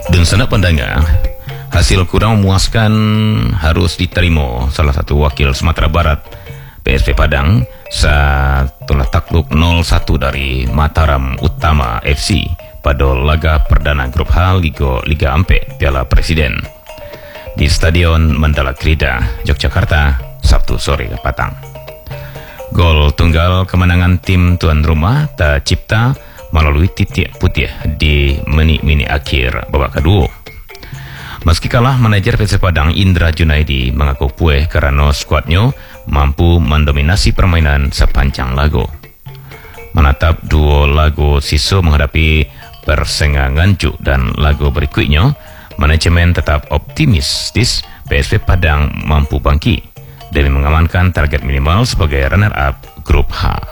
Dan sana pendengar, hasil kurang memuaskan harus diterima salah satu wakil Sumatera Barat PSP Padang setelah takluk 0-1 dari Mataram Utama FC pada laga perdana grup H Liga Ampe Piala Presiden di Stadion Mandala Krida, Yogyakarta, Sabtu sore petang. Gol tunggal kemenangan tim tuan rumah tercipta melalui titik putih di menit-menit akhir babak kedua. Meski kalah, manajer PSP Padang Indra Junaidi mengaku puas kerana skuadnya mampu mendominasi permainan sepanjang lagu. Menatap dua lagu sisa menghadapi persaingan ganjuk dan lagu berikutnya, manajemen tetap optimistis PSP Padang mampu bangkit demi mengamankan target minimal sebagai runner-up grup H.